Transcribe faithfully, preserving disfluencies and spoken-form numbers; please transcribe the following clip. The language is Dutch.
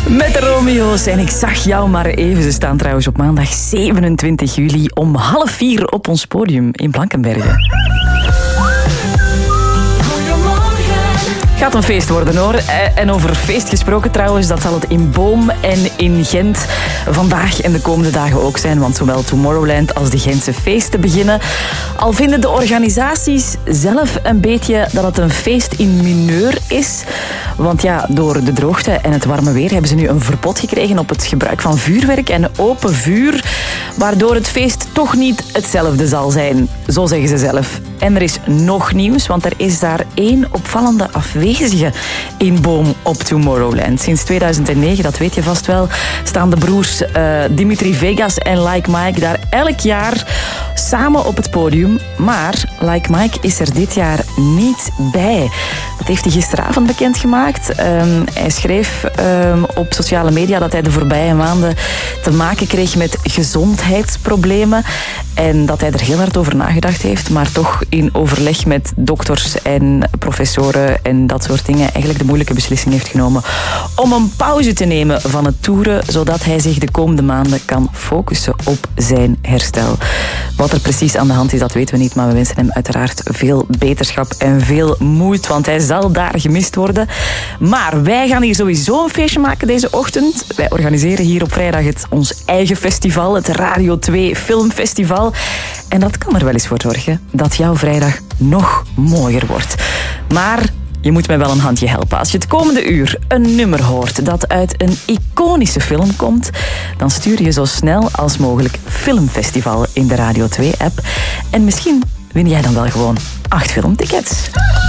Met de Romeo's en ik zag jou maar even. Ze staan trouwens op maandag zevenentwintig juli om half vier op ons podium in Blankenberge. Gaat een feest worden hoor. En over feest gesproken trouwens, dat zal het in Boom en in Gent vandaag en de komende dagen ook zijn. Want zowel Tomorrowland als de Gentse feesten beginnen. Al vinden de organisaties zelf een beetje dat het een feest in mineur is. Want ja, door de droogte en het warme weer hebben ze nu een verbod gekregen op het gebruik van vuurwerk en open vuur. Waardoor het feest toch niet hetzelfde zal zijn. Zo zeggen ze zelf. En er is nog nieuws, want er is daar één opvallende afwezige in Boom op Tomorrowland. Sinds tweeduizend negen, dat weet je vast wel, staan de broers uh, Dimitri Vegas en Like Mike daar elk jaar samen op het podium. Maar Like Mike is er dit jaar niet bij. Dat heeft hij gisteravond bekendgemaakt. Um, hij schreef um, op sociale media dat hij de voorbije maanden te maken kreeg met gezondheidsproblemen. En dat hij er heel hard over nagedacht heeft, maar toch in overleg met dokters en professoren en dat soort dingen eigenlijk de moeilijke beslissing heeft genomen om een pauze te nemen van het toeren, zodat hij zich de komende maanden kan focussen op zijn herstel. Wat er precies aan de hand is, dat weten we niet, maar we wensen hem uiteraard veel beterschap en veel moed, want hij zal daar gemist worden. Maar wij gaan hier sowieso een feestje maken deze ochtend. Wij organiseren hier op vrijdag het ons eigen festival, het Radio twee Filmfestival. En dat kan er wel eens voor zorgen dat jouw vrijdag nog mooier wordt. Maar je moet mij wel een handje helpen. Als je het komende uur een nummer hoort dat uit een iconische film komt, dan stuur je zo snel als mogelijk Filmfestival in de Radio twee app. En misschien win jij dan wel gewoon acht filmtickets.